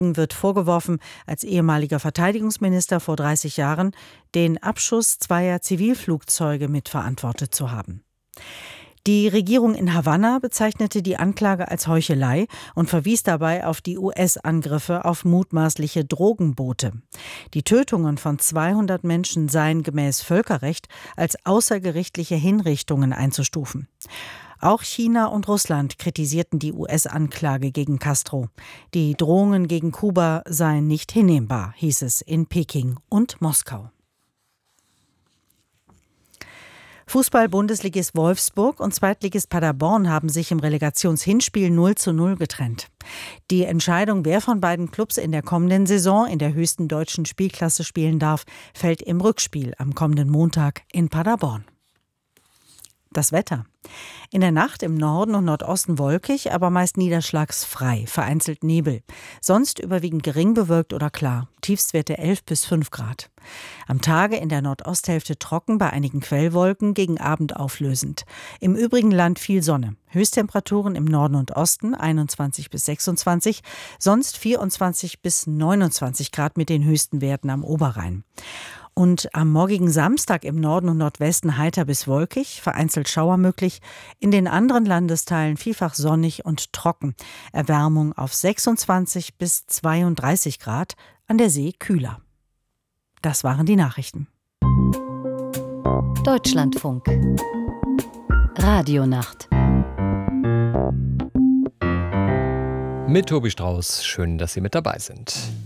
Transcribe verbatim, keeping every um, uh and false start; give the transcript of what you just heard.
wird vorgeworfen, als ehemaliger Verteidigungsminister vor dreißig Jahren den Abschuss zweier Zivilflugzeuge mitverantwortet zu haben. Die Regierung in Havanna bezeichnete die Anklage als Heuchelei und verwies dabei auf die U S-Angriffe auf mutmaßliche Drogenboote. Die Tötungen von zweihundert Menschen seien gemäß Völkerrecht als außergerichtliche Hinrichtungen einzustufen. Auch China und Russland kritisierten die U S-Anklage gegen Castro. Die Drohungen gegen Kuba seien nicht hinnehmbar, hieß es in Peking und Moskau. Fußball-Bundesligist Wolfsburg und Zweitligist Paderborn haben sich im Relegationshinspiel null zu null getrennt. Die Entscheidung, wer von beiden Clubs in der kommenden Saison in der höchsten deutschen Spielklasse spielen darf, fällt im Rückspiel am kommenden Montag in Paderborn. Das Wetter. In der Nacht im Norden und Nordosten wolkig, aber meist niederschlagsfrei, vereinzelt Nebel. Sonst überwiegend gering bewölkt oder klar. Tiefstwerte elf bis fünf Grad. Am Tage in der Nordosthälfte trocken, bei einigen Quellwolken, gegen Abend auflösend. Im übrigen Land viel Sonne. Höchsttemperaturen im Norden und Osten einundzwanzig bis sechsundzwanzig, sonst vierundzwanzig bis neunundzwanzig Grad mit den höchsten Werten am Oberrhein. Und am morgigen Samstag im Norden und Nordwesten heiter bis wolkig, vereinzelt Schauer möglich, in den anderen Landesteilen vielfach sonnig und trocken. Erwärmung auf sechsundzwanzig bis zweiunddreißig Grad, an der See kühler. Das waren die Nachrichten. Deutschlandfunk. Radionacht. Mit Tobi Strauß. Schön, dass Sie mit dabei sind.